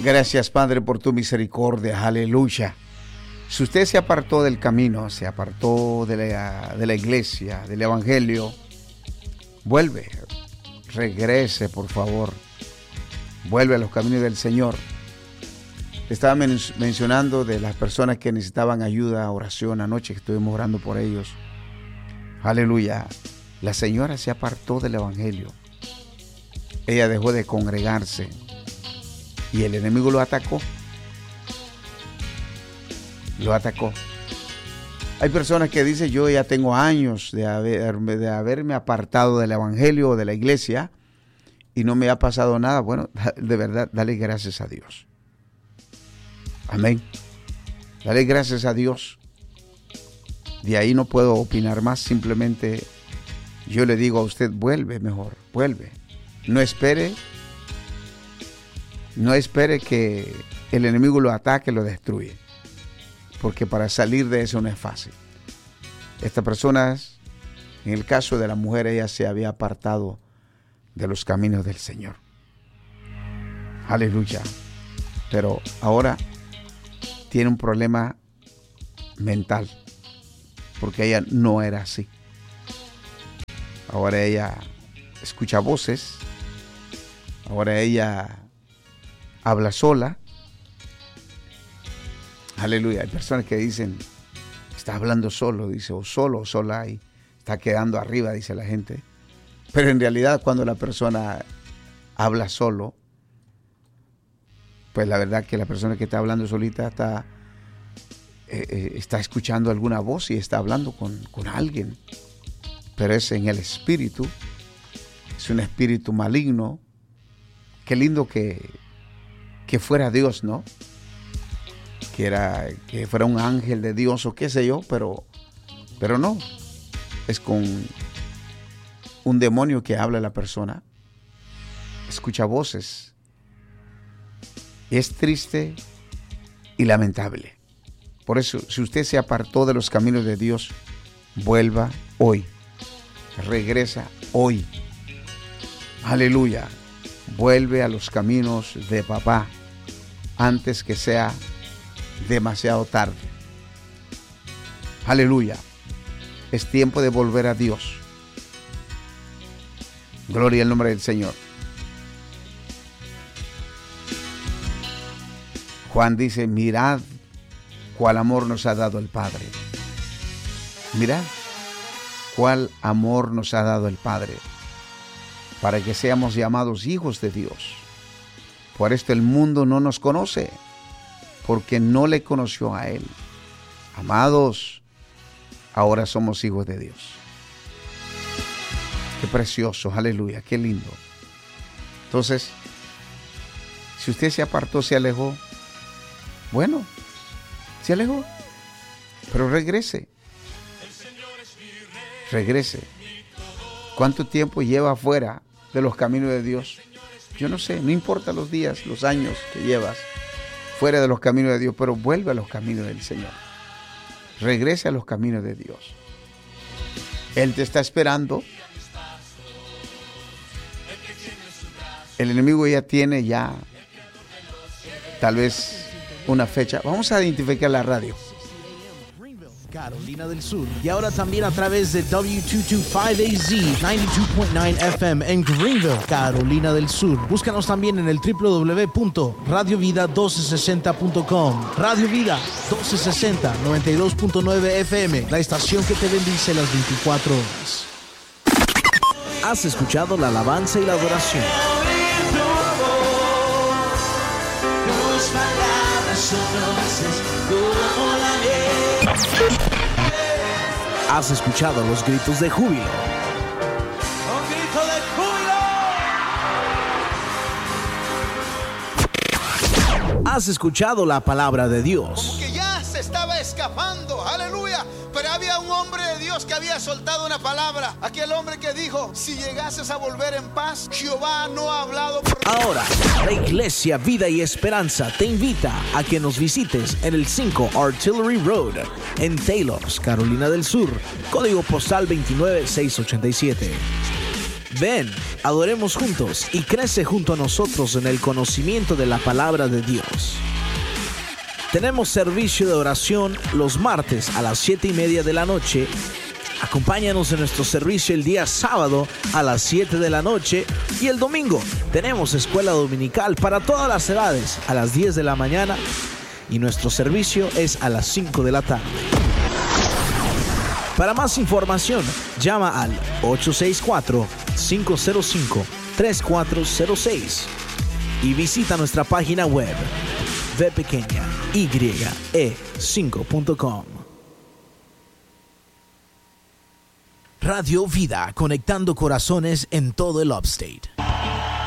Gracias, Padre, por tu misericordia. Aleluya. Si usted se apartó del camino, se apartó de la iglesia, del evangelio, vuelve, regrese, por favor. Vuelve a los caminos del Señor. Estaba mencionando de las personas que necesitaban ayuda, oración, anoche que estuvimos orando por ellos. Aleluya. La señora se apartó del evangelio. Ella dejó de congregarse y el enemigo lo atacó. Lo atacó. Hay personas que dicen, yo ya tengo años de haberme apartado del evangelio o de la iglesia y no me ha pasado nada. Bueno, de verdad, dale gracias a Dios. Amén. Dale gracias a Dios. De ahí no puedo opinar más. Simplemente yo le digo a usted, vuelve mejor, vuelve. No espere que el enemigo lo ataque, lo destruye. Porque para salir de eso no es fácil. Estas personas, en el caso de la mujer, ella se había apartado de los caminos del Señor. Aleluya. Pero ahora tiene un problema mental, porque ella no era así. Ahora ella escucha voces, ahora ella habla sola. Aleluya. Hay personas que dicen, está hablando solo, dice, o solo o sola, y está quedando arriba, dice la gente. Pero en realidad cuando la persona habla solo, pues la verdad que la persona que está hablando solita está escuchando alguna voz y está hablando con alguien. Pero es en el espíritu, es un espíritu maligno. Qué lindo que fuera Dios, ¿no? Que fuera un ángel de Dios o qué sé yo, pero no. Es con un demonio que habla a la persona. Escucha voces. Es triste y lamentable. Por eso, si usted se apartó de los caminos de Dios, vuelva hoy. Regresa hoy. Aleluya. Vuelve a los caminos de papá antes que sea demasiado tarde. Aleluya. Es tiempo de volver a Dios. Gloria al nombre del Señor. Juan dice, mirad cuál amor nos ha dado el Padre. Mirad cuál amor nos ha dado el Padre, para que seamos llamados hijos de Dios. Por esto el mundo no nos conoce, porque no le conoció a Él. Amados, ahora somos hijos de Dios. Qué precioso, aleluya, qué lindo. Entonces, si usted se apartó, se alejó, bueno, se alejó, pero regrese. Regrese. ¿Cuánto tiempo lleva fuera de los caminos de Dios? Yo no sé, no importa los días, los años que llevas fuera de los caminos de Dios, pero vuelve a los caminos del Señor. Regrese a los caminos de Dios. Él te está esperando. El enemigo ya tiene tal vez una fecha. Vamos a identificar la radio. Carolina del Sur. Y ahora también a través de W225AZ 92.9 FM en Greenville, Carolina del Sur. Búscanos también en el www.radiovida1260.com. Radio Vida 1260 92.9 FM, la estación que te bendice las 24 horas. Has escuchado la alabanza y la adoración. Tus palabras son dulces como la miel. Has escuchado los gritos de júbilo. ¡Un grito de júbilo! Has escuchado la palabra de Dios. Como que ya se estaba escapando, aleluya. Pero había un hombre de Dios que había soltado una palabra. Aquel hombre que dijo, si llegases a volver en paz, Jehová no ha hablado por... Ahora, la Iglesia Vida y Esperanza te invita a que nos visites en el 5 Artillery Road, en Taylors, Carolina del Sur, código postal 29687. Ven, adoremos juntos y crece junto a nosotros en el conocimiento de la palabra de Dios. Tenemos servicio de oración los martes a las 7:30 de la noche. Acompáñanos en nuestro servicio el día sábado a las 7 de la noche y el domingo tenemos escuela dominical para todas las edades a las 10 de la mañana y nuestro servicio es a las 5 de la tarde. Para más información, llama al 864-505-3406 y visita nuestra página web vpequeñaye5.com. Radio Vida, conectando corazones en todo el Upstate.